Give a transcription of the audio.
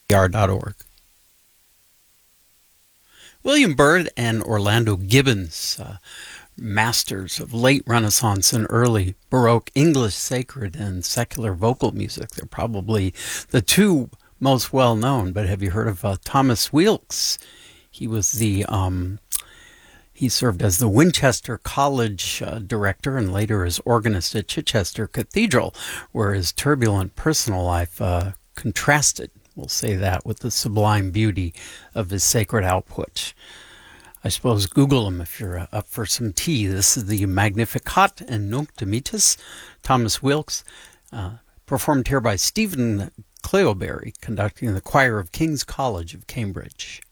r.org. William Byrd and Orlando Gibbons, masters of late Renaissance and early Baroque English sacred and secular vocal music. They're probably the two most well known, but have you heard of Thomas Weelkes? He was he served as the Winchester College director and later as organist at Chichester Cathedral, where his turbulent personal life contrasted, we'll say that, with the sublime beauty of his sacred output. I suppose Google him if you're up for some tea. This is the Magnificat and Nunc Dimittis, Thomas Weelkes, performed here by Stephen Cleobury, conducting the choir of King's College of Cambridge.